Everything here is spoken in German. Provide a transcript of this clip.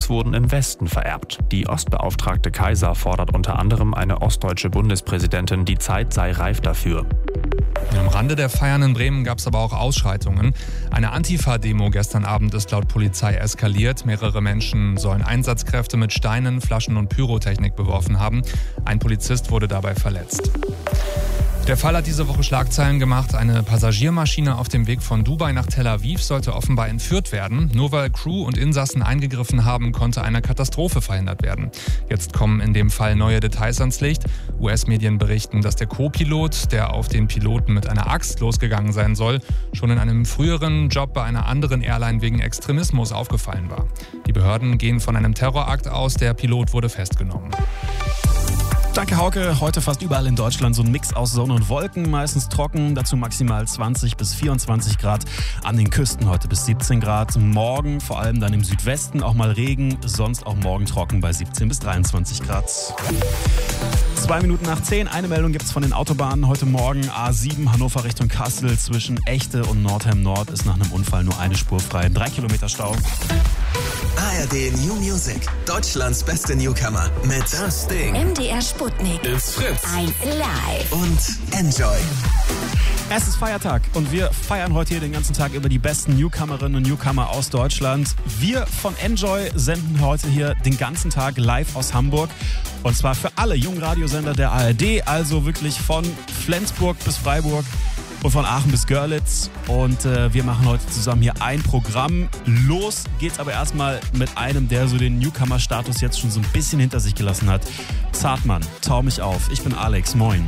wurden im Westen vererbt. Die Ostbeauftragte Kaiser fordert unter anderem eine ostdeutsche Bundespräsidentin, die Zeit sei reif dafür. Am Rande der Feiern in Bremen gab es aber auch Ausschreitungen. Eine Antifa-Demo gestern Abend ist laut Polizei eskaliert. Mehrere Menschen sollen Einsatzkräfte mit Steinen, Flaschen und Pyrotechnik beworfen haben. Ein Polizist wurde dabei verletzt. Der Fall hat diese Woche Schlagzeilen gemacht. Eine Passagiermaschine auf dem Weg von Dubai nach Tel Aviv sollte offenbar entführt werden. Nur weil Crew und Insassen eingegriffen haben, konnte eine Katastrophe verhindert werden. Jetzt kommen in dem Fall neue Details ans Licht. US-Medien berichten, dass der Co-Pilot, der auf den Piloten mit einer Axt losgegangen sein soll, schon in einem früheren Job bei einer anderen Airline wegen Extremismus aufgefallen war. Die Behörden gehen von einem Terrorakt aus. Der Pilot wurde festgenommen. Danke, Hauke. Heute fast überall in Deutschland so ein Mix aus Sonne und Wolken, meistens trocken, dazu maximal 20 bis 24 Grad. An den Küsten heute bis 17 Grad. Morgen vor allem dann im Südwesten auch mal Regen, sonst auch morgen trocken bei 17 bis 23 Grad. 2 Minuten nach 10, eine Meldung gibt es von den Autobahnen. Heute Morgen A7 Hannover Richtung Kassel zwischen Echte und Nordheim Nord ist nach einem Unfall nur eine Spur frei. 3 Kilometer Stau. ARD New Music, Deutschlands beste Newcomer mit Das Ding. MDR Sputnik. Ist Fritz. 1 Live. Und Enjoy. Es ist Feiertag und wir feiern heute hier den ganzen Tag über die besten Newcomerinnen und Newcomer aus Deutschland. Wir von Enjoy senden heute hier den ganzen Tag live aus Hamburg. Und zwar für alle Jungradiosender der ARD, also wirklich von Flensburg bis Freiburg und von Aachen bis Görlitz. Und wir machen heute zusammen hier ein Programm. Los geht's aber erstmal mit einem, der so den Newcomer-Status jetzt schon so ein bisschen hinter sich gelassen hat. Zartmann, tau mich auf. Ich bin Alex, moin.